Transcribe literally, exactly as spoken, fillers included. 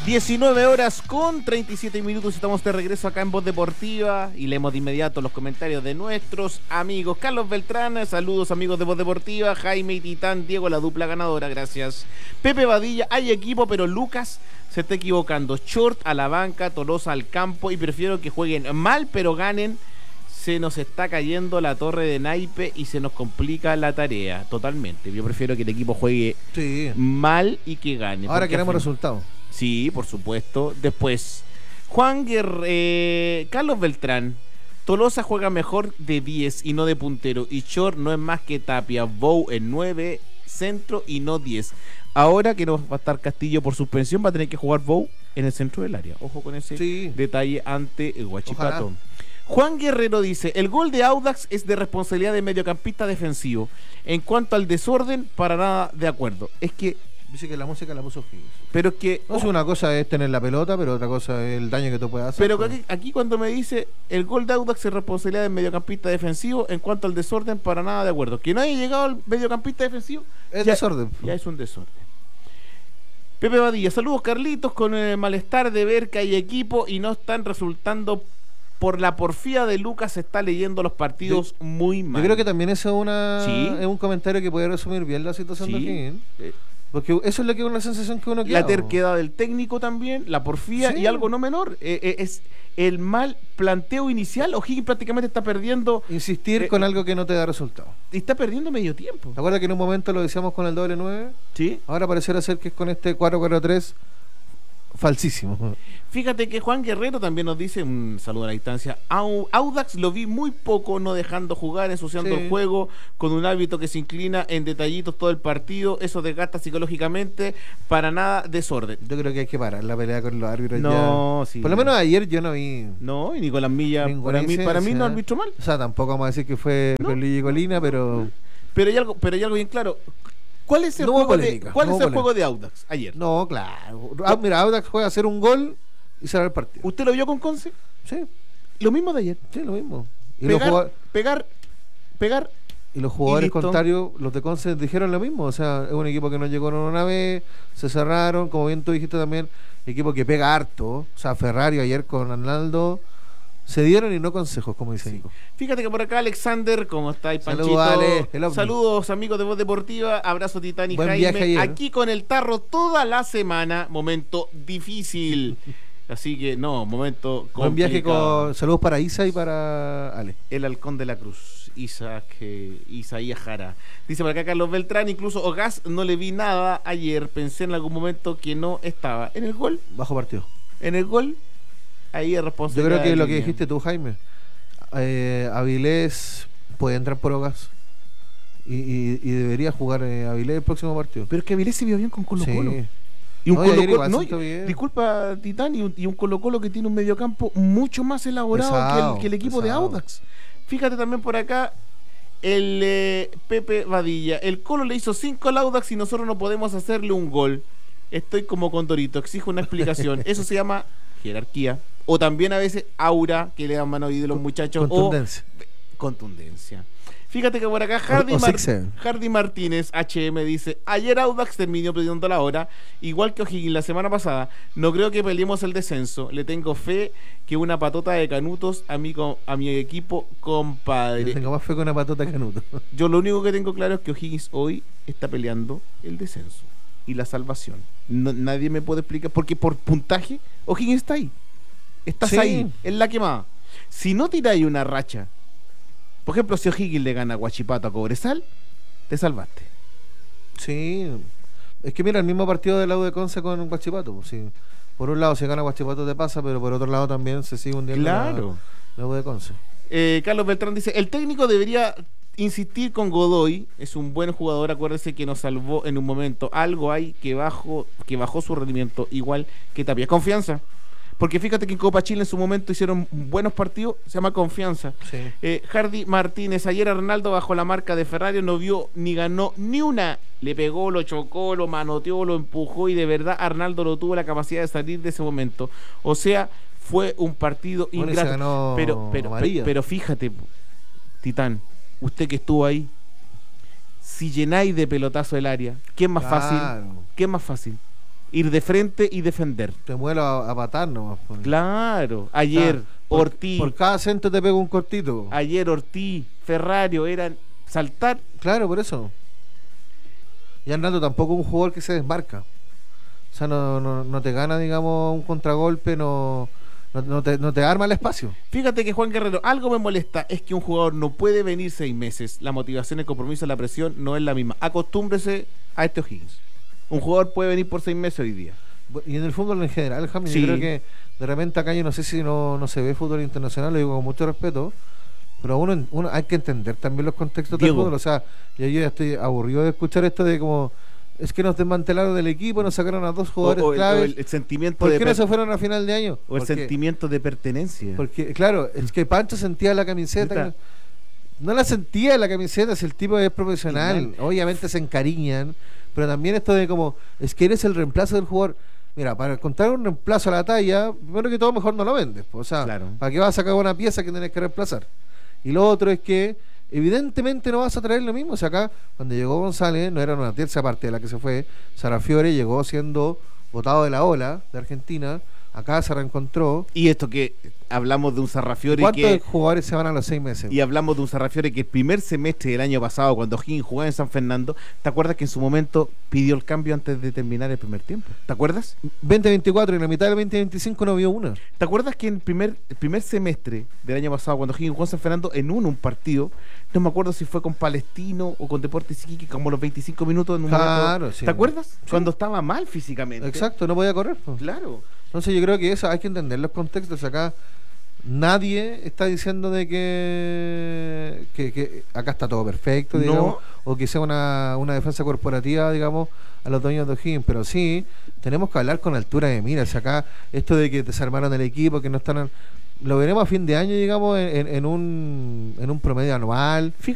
diecinueve horas con treinta y siete minutos, estamos de regreso acá en Voz Deportiva y leemos de inmediato los comentarios de nuestros amigos. Carlos Beltrán, saludos amigos de Voz Deportiva. Jaime y Titán, Diego, la dupla ganadora, gracias. Pepe Badilla, hay equipo pero Lucas se está equivocando. Short a la banca, Tolosa al campo y prefiero que jueguen mal pero ganen. Se nos está cayendo la torre de naipe y se nos complica la tarea totalmente. Yo prefiero que el equipo juegue sí. mal y que gane. Ahora queremos resultados. Sí, por supuesto. Después, Juan Guerrero, eh, Carlos Beltrán. Tolosa juega mejor de diez y no de puntero. Y Short no es más que Tapia. Bow en nueve, centro y no diez. Ahora que no va a estar Castillo por suspensión, va a tener que jugar Bow en el centro del área. Ojo con ese sí. detalle ante el Huachipato. Ojalá. Juan Guerrero dice, el gol de Audax es de responsabilidad de mediocampista defensivo. En cuanto al desorden, para nada de acuerdo. Es que dice que la música la puso Higgins. Pero es que... No, oh, una cosa es tener la pelota, pero otra cosa es el daño que tú puedes hacer. Pero aquí, aquí cuando me dice el gol de Audax es responsabilidad del mediocampista defensivo, en cuanto al desorden, para nada de acuerdo. Que no haya llegado al mediocampista defensivo... Es ya, desorden. Ya es un desorden. Pepe Badilla, saludos Carlitos, con el malestar de ver que hay equipo y no están resultando... Por la porfía de Lucas se está leyendo los partidos yo, muy mal. Yo creo que también eso es, una, ¿Sí? es un comentario que puede resumir bien la situación ¿Sí? de Higgins. Eh. Porque eso es lo que es una sensación que uno quiere. La terquedad del técnico también, la porfía sí. y algo no menor. Eh, eh, es el mal planteo inicial. O'Higgins prácticamente está perdiendo... Insistir eh, con algo que no te da resultado. Y está perdiendo medio tiempo. ¿Te acuerdas que en un momento lo decíamos con el doble nueve? Sí. Ahora pareciera ser que es con este cuatro cuatro tres... falsísimo. Fíjate que Juan Guerrero también nos dice, un saludo a la distancia, Audax lo vi muy poco, no dejando jugar, ensuciando sí. el juego, con un árbitro que se inclina en detallitos todo el partido, eso desgasta psicológicamente, para nada desorden. Yo creo que hay que parar la pelea con los árbitros. No, ya. sí. Por lo menos ayer yo no vi. No, y Nicolás Milla, para mí, para mí no arbitró mal. O sea, tampoco vamos a decir que fue ¿no? con Luigi Colina, pero... Pero hay algo, pero hay algo bien claro. ¿Cuál es el, no juego, polémica, de, ¿cuál no es el juego de Audax ayer? No, claro. Ah, mira, Audax juega a hacer un gol y cerrar el partido. ¿Usted lo vio con Conce? Sí. Lo mismo de ayer. Sí, lo mismo. Y pegar, los jugadores, pegar, pegar. Y los jugadores y contrarios, los de Conce, dijeron lo mismo. O sea, es un equipo que no llegó una vez, se cerraron, como bien tú dijiste también, equipo que pega harto. O sea, Ferrari ayer con Arnaldo se dieron y no consejos, como dice sí. Nico. Fíjate que por acá Alexander, ¿cómo estáis, Panchito? Saludos, Ale, saludos amigos de Voz Deportiva, abrazo Titán y Buen Jaime, aquí con el tarro toda la semana, momento difícil, así que no, momento complicado. Buen viaje con saludos para Isa y para Ale. El halcón de la cruz, Isaac, eh, Isaías Jara. Dice por acá Carlos Beltrán, incluso Ogas no le vi nada ayer, pensé en algún momento que no estaba. En el gol. Bajo partido. En el gol. Ahí es responsabilidad. Yo creo que lo que dijiste tú, Jaime, eh, Avilés puede entrar por Ogas y, y, y debería jugar eh, Avilés el próximo partido. Pero es que Avilés se vio bien con Colo Colo. Sí. Y un no, Colo -Colo, no, disculpa Titán, y un, y un Colo Colo que tiene un mediocampo mucho más elaborado pesado, que, el, que el equipo pesado. de Audax. Fíjate también por acá el eh, Pepe Badilla. El Colo le hizo cinco al Audax y nosotros no podemos hacerle un gol. Estoy como Condorito, exijo una explicación. Eso se llama jerarquía. O también a veces aura, que le dan mano de los muchachos. Contundencia. O contundencia. Fíjate que por acá Hardy, Mar Hardy Martínez, H M, dice, ayer Audax terminó perdiendo la hora, igual que O'Higgins la semana pasada. No creo que peleemos el descenso. Le tengo fe que una patota de canutos a mi, a mi equipo, compadre. Le tengo más fe que una patota de canutos. Yo lo único que tengo claro es que O'Higgins hoy está peleando el descenso y la salvación. No, nadie me puede explicar, porque por puntaje O'Higgins está ahí. Estás sí. ahí, en la quemada. Si no tiráis una racha, por ejemplo, si O'Higgins le gana a Huachipato a Cobresal, te salvaste. Sí. Es que mira, el mismo partido del lado de Conce con Huachipato. Pues, sí. Por un lado, si gana Huachipato te pasa, pero por otro lado también se sigue hundiendo claro. la U de Conce. Eh, Carlos Beltrán dice, el técnico debería insistir con Godoy, es un buen jugador, acuérdese que nos salvó en un momento. Algo hay que bajó, que bajó su rendimiento, igual que Tapia. Confianza. Porque fíjate que en Copa Chile en su momento hicieron buenos partidos, se llama confianza. Sí. Eh, Hardy Martínez, ayer Arnaldo bajo la marca de Ferrari no vio ni ganó ni una. Le pegó, lo chocó, lo manoteó, lo empujó y de verdad Arnaldo no tuvo la capacidad de salir de ese momento. O sea, fue un partido bueno, ingrato. Pero, pero, pero, pero fíjate, Titán, usted que estuvo ahí, si llenáis de pelotazo el área, ¿qué es más claro. fácil? ¿Qué es más fácil? Ir de frente y defender. Te muelo a, a patar nomás. Pues. Claro. Ayer, Ah, por, Ortiz. Por cada centro te pego un cortito. Ayer, Ortiz, Ferrario, eran saltar. Claro, por eso. Y Arnaldo tampoco es un jugador que se desmarca. O sea, no, no, no te gana, digamos, un contragolpe, no, no, no, te, no te arma el espacio. Fíjate que Juan Guerrero, algo me molesta, es que un jugador no puede venir seis meses. La motivación, el compromiso, la presión no es la misma. Acostúmbrese a este O'Higgins. Un jugador puede venir por seis meses hoy día. Y en el fútbol en general, Jaime, Sí. yo creo que de repente acá yo no sé si no, no se ve fútbol internacional, lo digo con mucho respeto, pero uno, uno hay que entender también los contextos Diego. del fútbol. O sea, yo, yo ya estoy aburrido de escuchar esto de como es que nos desmantelaron del equipo, nos sacaron a dos jugadores O, o el, claves. o el- el sentimiento ¿Por de qué no per- se fueron a final de año? o el Porque- sentimiento de pertenencia. Porque, claro, es que Pancho sentía la camiseta. Neta. No la sentía la camiseta, si el tipo es profesional. Igual. Obviamente se encariñan, pero también esto de como, es que eres el reemplazo del jugador. Mira, para encontrar un reemplazo a la talla, primero que todo, mejor no lo vendes. O sea, Claro. ¿para qué vas a sacar una pieza que tienes que reemplazar? Y lo otro es que, evidentemente, no vas a traer lo mismo. O sea, acá, cuando llegó González, no era una tercia parte de la que se fue. Sarrafiore llegó siendo botado de la ola de Argentina. Acá se reencontró. Y esto que hablamos de un Sarrafiore ¿Cuántos que... jugadores se van a los seis meses? Y hablamos de un Sarrafiore que el primer semestre del año pasado, cuando O'Higgins jugaba en San Fernando, ¿te acuerdas que en su momento pidió el cambio antes de terminar el primer tiempo? ¿Te acuerdas? veinte veinticuatro y en la mitad del veinte veinticinco no vio una. ¿Te acuerdas que en el primer, el primer semestre del año pasado, cuando O'Higgins jugó en San Fernando, en uno un partido, no me acuerdo si fue con Palestino o con Deportes Iquique, como los veinticinco minutos en un Claro, momento. sí. ¿Te acuerdas? Sí. Cuando estaba mal físicamente. Exacto, no podía correr. Pues. Claro. Entonces yo creo que eso hay que entender los contextos. Acá nadie está diciendo de que, que, que acá está todo perfecto, No. digamos, o que sea una, una defensa corporativa, digamos, a los dueños de O'Higgins, pero sí tenemos que hablar con altura de miras. Acá esto de que desarmaron el equipo, que no están... Lo veremos a fin de año, digamos, en, en, en un, en un promedio anual.